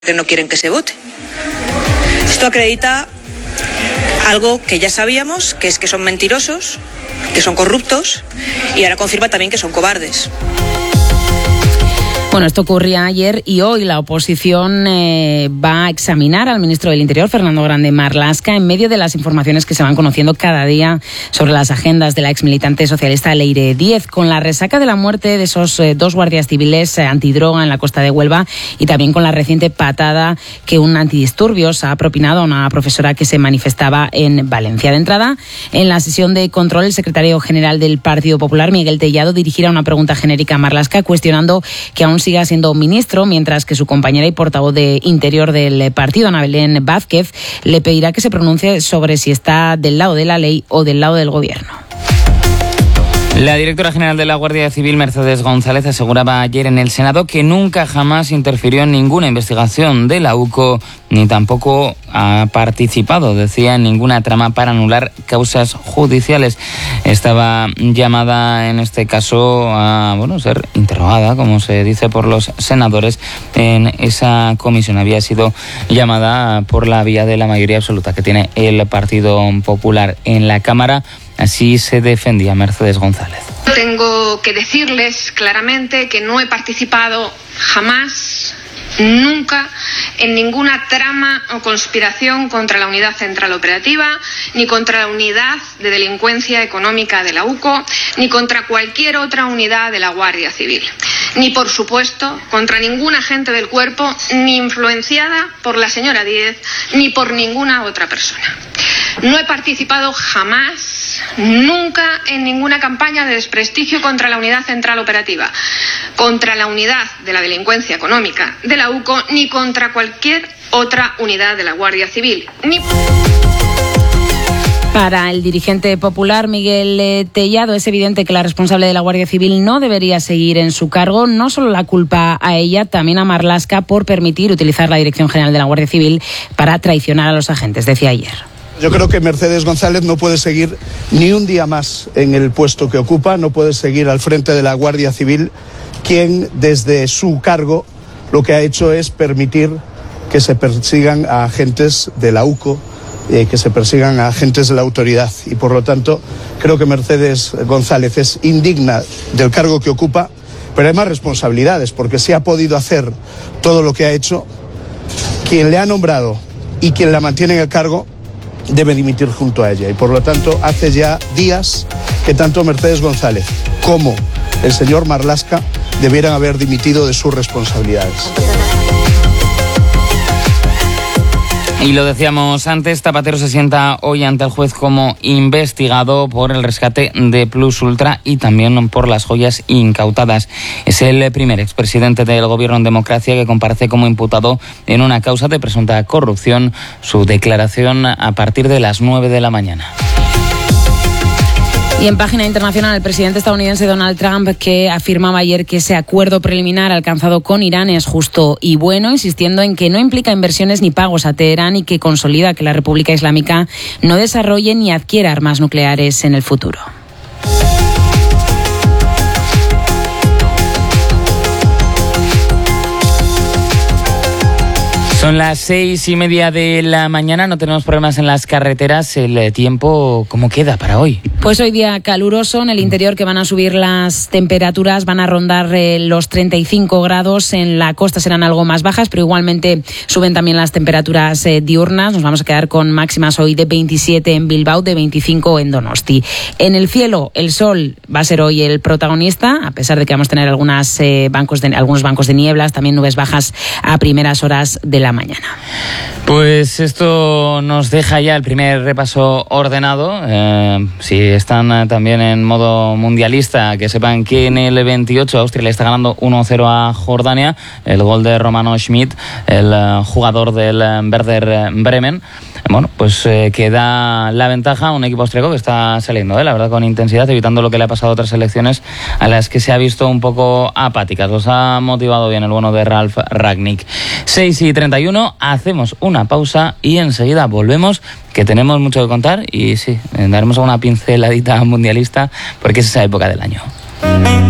que no quieren que se vote. Esto acredita algo que ya sabíamos, que es que son mentirosos, que son corruptos, y ahora confirma también que son cobardes. Bueno, esto ocurría ayer y hoy la oposición va a examinar al ministro del Interior, Fernando Grande Marlaska, en medio de las informaciones que se van conociendo cada día sobre las agendas de la exmilitante socialista Leire Díez, con la resaca de la muerte de esos dos guardias civiles antidroga en la costa de Huelva y también con la reciente patada que un antidisturbios ha propinado a una profesora que se manifestaba en Valencia. De entrada, en la sesión de control, el secretario general del Partido Popular, Miguel Tellado, dirigirá una pregunta genérica a Marlaska cuestionando que aún siga siendo ministro, mientras que su compañera y portavoz de Interior del partido, Ana Belén Vázquez, le pedirá que se pronuncie sobre si está del lado de la ley o del lado del gobierno. La directora general de la Guardia Civil, Mercedes González, aseguraba ayer en el Senado que nunca jamás interfirió en ninguna investigación de la UCO, ni tampoco ha participado, decía, en ninguna trama para anular causas judiciales. Estaba llamada en este caso a ser interrogada, como se dice, por los senadores en esa comisión. Había sido llamada por la vía de la mayoría absoluta que tiene el Partido Popular en la Cámara. Así se defendía Mercedes González. Tengo que decirles claramente que no he participado jamás, nunca, en ninguna trama o conspiración contra la Unidad Central Operativa, ni contra la Unidad de Delincuencia Económica de la UCO, ni contra cualquier otra unidad de la Guardia Civil. Ni, por supuesto, contra ningún agente del cuerpo, ni influenciada por la señora Díez, ni por ninguna otra persona. No he participado jamás, nunca, en ninguna campaña de desprestigio contra la Unidad Central Operativa, contra la Unidad de la Delincuencia Económica de la UCO, ni contra cualquier otra unidad de la Guardia Civil. Para el dirigente popular Miguel Tellado es evidente que la responsable de la Guardia Civil no debería seguir en su cargo. No solo la culpa a ella, también a Marlaska por permitir utilizar la Dirección General de la Guardia Civil para traicionar a los agentes, decía ayer. Yo creo que Mercedes González no puede seguir ni un día más en el puesto que ocupa, no puede seguir al frente de la Guardia Civil, quien desde su cargo lo que ha hecho es permitir que se persigan a agentes de la UCO, que se persigan a agentes de la autoridad. Y por lo tanto, creo que Mercedes González es indigna del cargo que ocupa, pero hay más responsabilidades, porque si ha podido hacer todo lo que ha hecho, quien le ha nombrado y quien la mantiene en el cargo debe dimitir junto a ella. Y por lo tanto, hace ya días que tanto Mercedes González como el señor Marlaska debieran haber dimitido de sus responsabilidades. Y lo decíamos antes, Zapatero se sienta hoy ante el juez como investigado por el rescate de Plus Ultra y también por las joyas incautadas. Es el primer expresidente del Gobierno en democracia que comparece como imputado en una causa de presunta corrupción. Su declaración a partir de las 9 de la mañana. Y en página internacional, el presidente estadounidense Donald Trump, que afirmaba ayer que ese acuerdo preliminar alcanzado con Irán es justo y bueno, insistiendo en que no implica inversiones ni pagos a Teherán y que consolida que la República Islámica no desarrolle ni adquiera armas nucleares en el futuro. Son las 6:30 de la mañana, no tenemos problemas en las carreteras. El tiempo, ¿cómo queda para hoy? Pues hoy día caluroso, en el interior que van a subir las temperaturas, van a rondar los 35 grados, en la costa serán algo más bajas, pero igualmente suben también las temperaturas diurnas. Nos vamos a quedar con máximas hoy de 27 en Bilbao, de 25 en Donosti. En el cielo, el sol va a ser hoy el protagonista, a pesar de que vamos a tener algunos bancos de nieblas, también nubes bajas a primeras horas de la mañana. Pues esto nos deja ya el primer repaso ordenado. Si están también en modo mundialista, que sepan que en el 28 Austria le está ganando 1-0 a Jordania. El gol de Romano Schmidt, el jugador del Werder Bremen. Bueno, pues que da la ventaja a un equipo austríaco que está saliendo, la verdad, con intensidad, evitando lo que le ha pasado a otras selecciones a las que se ha visto un poco apáticas. Los ha motivado bien el bueno de Ralf Rangnick. 6:31, hacemos una pausa y enseguida volvemos, que tenemos mucho que contar y sí, daremos una pinceladita mundialista porque es esa época del año.